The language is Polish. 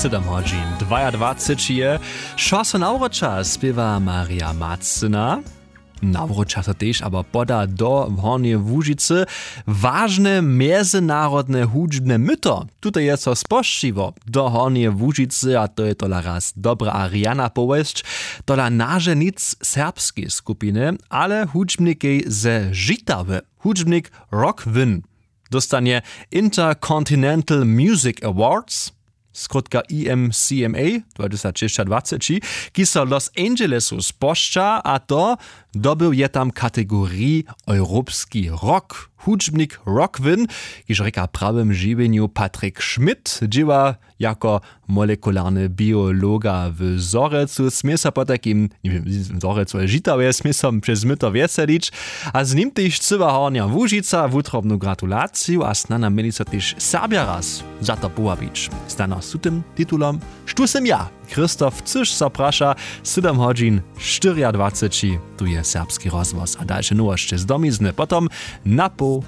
7 hodźin 22 je. Šoso nauroča spěwa Maria Macina. Nauroča to tež aber poda do Hornje Łužice ważne międzynarodne hudźbne myto. Tutaj je so spoščivo do Hornje Łužice, a to je tola raz dobra Ariana powieść, tola naže nic serbskiej skupiny, ale hudźbniki ze Žitawy. Hudźbnik Rockvin dostanie Intercontinental Music Awards, skrótka IMCMA 2020, ki so Los Angelesu spošča, a to dobył je tam kategorii Europski Rock. Hudźbnik Rockvin, kiż reka prawym żywieniu Patryk Schmidt, dzieła jako molekularny biologa w Zorecu, smie sa po takim, nie wiem, w Zorecu Žitawe, smie sa przez myto weselić, a z nim też cyła Hornja Łužica, wutrobną gratulację, a snana mieli so też Serbia raz za to połabić. Stano z tym tytulom, sztusem ja, Krzysztof Cysz zaprasza, 7 hodźin 24, tu je serbski rozwoz, a dalsze nowości z domizny, potom na po